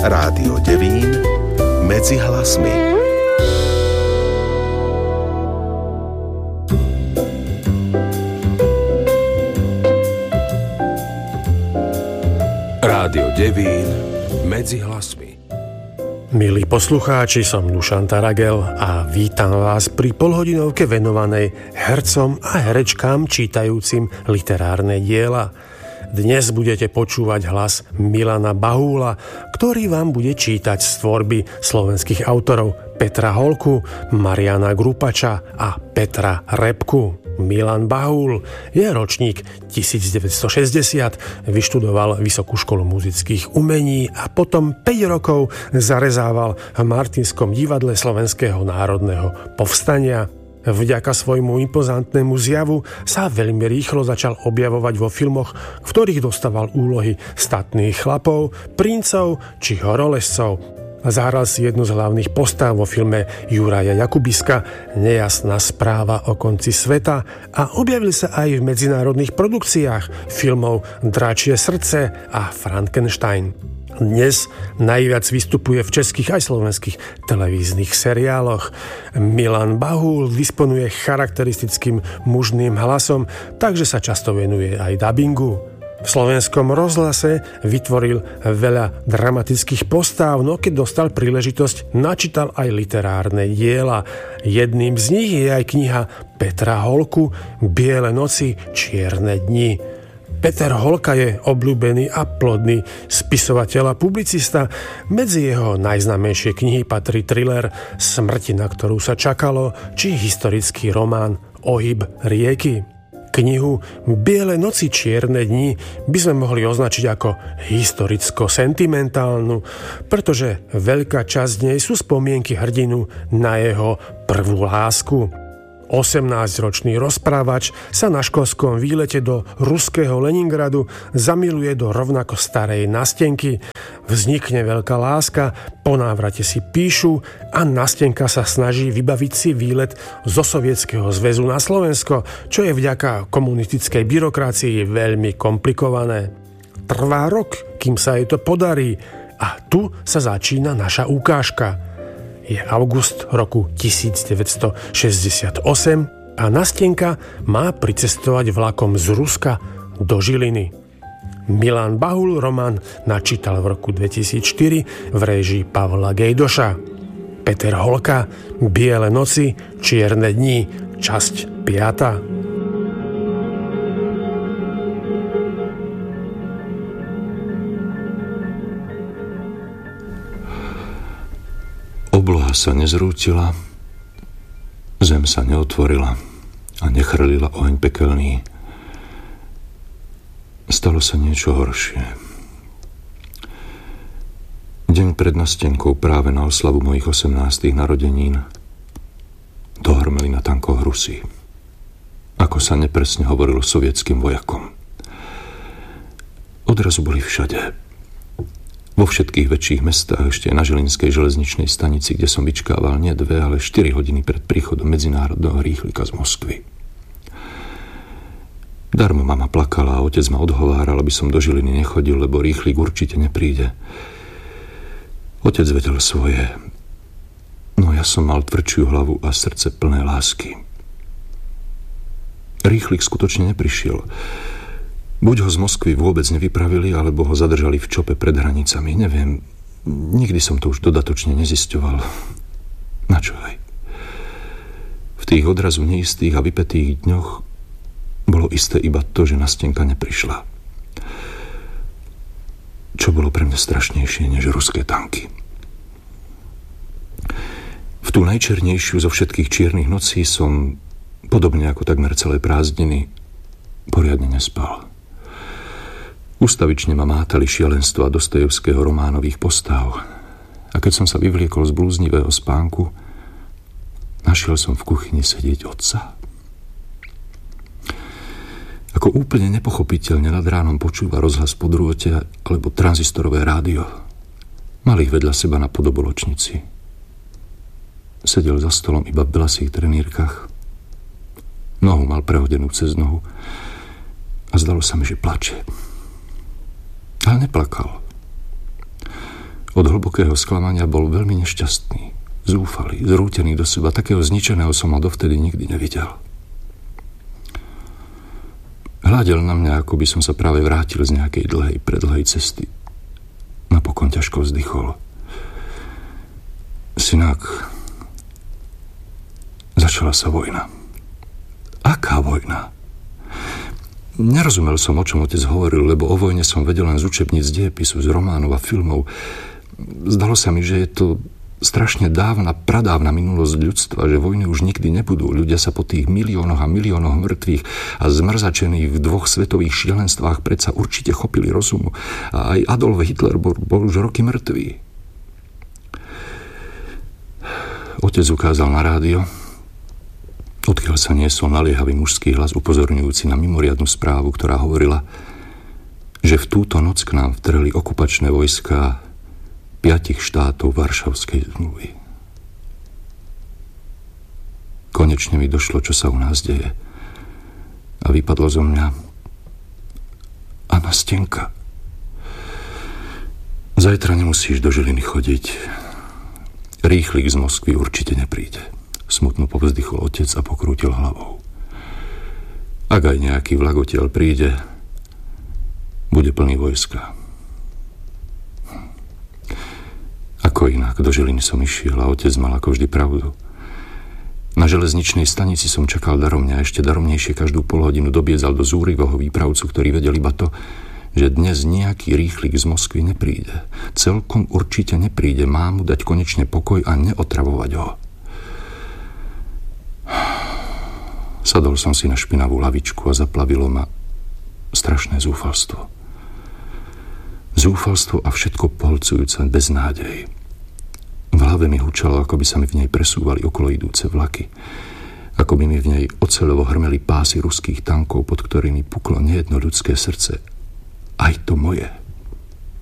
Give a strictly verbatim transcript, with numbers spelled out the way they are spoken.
Rádio Devín medzi hlasmi. Rádio Devín medzi hlasmi. Milí poslucháči, som Dušan Taragel a vítam vás pri polhodinovke venovanej hercom a herečkám čítajúcim literárne diela. Dnes budete počúvať hlas Milana Bahúla, ktorý vám bude čítať z tvorby slovenských autorov Petra Holku, Mariana Grupača a Petra Repku. Milan Bahúl je ročník devätnásťstošesťdesiat, vyštudoval Vysokú školu muzických umení a potom päť rokov zarezával v Martinskom divadle Slovenského národného povstania. Vďaka svojmu impozantnému zjavu sa veľmi rýchlo začal objavovať vo filmoch, v ktorých dostával úlohy statných chlapov, princov či horolezcov. Zahral si jednu z hlavných postáv vo filme Juraja Jakubiska Nejasná správa o konci sveta a objavil sa aj v medzinárodných produkciách filmov Dračie srdce a Frankenstein. Dnes najviac vystupuje v českých aj slovenských televíznych seriáloch. Milan Bahúl disponuje charakteristickým mužným hlasom, takže sa často venuje aj dabingu. V slovenskom rozhlase vytvoril veľa dramatických postáv, no keď dostal príležitosť, načítal aj literárne diela. Jedným z nich je aj kniha Petra Holku Biele noci, čierne dni. Peter Holka je obľúbený a plodný spisovateľ a publicista. Medzi jeho najznámejšie knihy patrí thriller Smrti, na ktorú sa čakalo, či historický román Ohyb rieky. Knihu Biele noci, čierne dni by sme mohli označiť ako historicko-sentimentálnu, pretože veľká časť nej sú spomienky hrdinu na jeho prvú lásku. osemnásťročný rozprávač sa na školskom výlete do ruského Leningradu zamiluje do rovnako starej Nastenky. Vznikne veľká láska, po návrate si píšu a Nastenka sa snaží vybaviť si výlet zo Sovietskeho zväzu na Slovensko, čo je vďaka komunistickej byrokracii veľmi komplikované. Trvá rok, kým sa jej to podarí, a tu sa začína naša ukážka. Je august roku devätnásťstošesťdesiatosem a Nastenka má pricestovať vlakom z Ruska do Žiliny. Milan Bahúl román načítal v roku dvetisícštyri v réžii Pavla Gejdoša. Peter Holka Biele noci, čierne dni, časť piata. Obloha sa nezrútila, zem sa neotvorila a nechrlila oheň pekelný. Stalo sa niečo horšie. Deň pred Nastenkou, práve na oslavu mojich osemnástych narodenín, dohrmeli na tankoch Rusi. Ako sa nepresne hovorilo sovietským vojakom. Odrazu boli všade. Vo všetkých väčších mestách, ešte na Žilinskej železničnej stanici, kde som vyčkával nie dve, ale štyri hodiny pred príchodom medzinárodného rýchlika z Moskvy. Darmo mama plakala a otec ma odhováral, aby som do Žiliny nechodil, lebo rýchlik určite nepríde. Otec vedel svoje, no ja som mal tvrdšiu hlavu a srdce plné lásky. Rýchlik skutočne neprišiel. Buď ho z Moskvy vôbec nevypravili, alebo ho zadržali v Čope pred hranicami. Neviem, nikdy som to už dodatočne nezisťoval. Načo aj? V tých odrazu neistých a vypätých dňoch bolo isté iba to, že Nastenka neprišla. Čo bolo pre mňa strašnejšie než ruské tanky. V tú najčernejšiu zo všetkých čiernych nocí som, podobne ako takmer celé prázdniny, poriadne nespal. Ustavične ma mátali šialenstva Dostojevského románových postav. A keď som sa vyvliekol z blúznivého spánku, našiel som v kuchyni sedieť otca. Ako úplne nepochopiteľne nad ránom počúva rozhlas po drôte alebo tranzistorové rádio. Mal ich vedľa seba na podoboločnici. Sedel za stolom iba v belasých trenírkach. Nohu mal prehodenú cez nohu a zdalo sa mi, že plače. Ale neplakal. Od hlbokého sklamania bol veľmi nešťastný, zúfalý, zrútený do seba. Takého zničeného som ho dovtedy nikdy nevidel. Hľadel na mňa, ako by som sa práve vrátil z nejakej dlhej, predlhej cesty. Napokon ťažko vzdychol. Synák, začala sa vojna. Aká vojna? Nerozumel som, o čom otec hovoril, lebo o vojne som vedel len z učebníc dejepisu, z románov a filmov. Zdalo sa mi, že je to strašne dávna, pradávna minulosť ľudstva, že vojny už nikdy nebudú. Ľudia sa po tých miliónoch a miliónoch mŕtvych a zmrzačených v dvoch svetových šialenstvách predsa určite chopili rozumu. A aj Adolf Hitler bol, bol už roky mŕtvý. Otec ukázal na rádio, odkiaľ sa niesol naliehavý mužský hlas upozorňujúci na mimoriadnu správu, ktorá hovorila, že v túto noc k nám vtrhli okupačné vojská piatich štátov Varšavskej zmluvy. Konečne mi došlo, čo sa u nás deje. A vypadlo zo mňa: Anna Stenka, zajtra nemusíš do Žiliny chodiť. Rýchlik z Moskvy určite nepríde. Smutno povzdychol otec a pokrútil hlavou. Ak aj nejaký vlak odtiaľ príde, bude plný vojska. Ako inak, do Žiliny som išiel a otec mal ako vždy pravdu. Na železničnej stanici som čakal daromne a ešte daromnejšie každú polhodinu dobiedzal do zúrivého výpravcu, ktorý vedel iba to, že dnes nejaký rýchlik z Moskvy nepríde. Celkom určite nepríde. Má mu dať konečne pokoj a neotravovať ho. Sadol som si na špinavú lavičku a zaplavilo ma strašné zúfalstvo. Zúfalstvo a všetko pohlcujúce beznádej. V hlave mi hučalo, ako by sa mi v nej presúvali okolo idúce vlaky. Ako by mi v nej oceľovo hrmeli pásy ruských tankov, pod ktorými puklo nejedno ľudské srdce. Aj to moje.